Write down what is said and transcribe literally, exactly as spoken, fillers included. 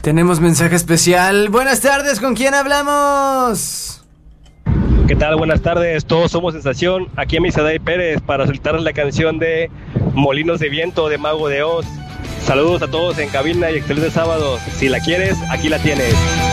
Tenemos mensaje especial. Buenas tardes, ¿con quién hablamos? ¿Qué tal? Buenas tardes, todos somos Sensación. Aquí en Misaday Pérez para soltarles la canción de Molinos de Viento de Mago de Oz. Saludos a todos en cabina y excelente sábado. Si la quieres, aquí la tienes.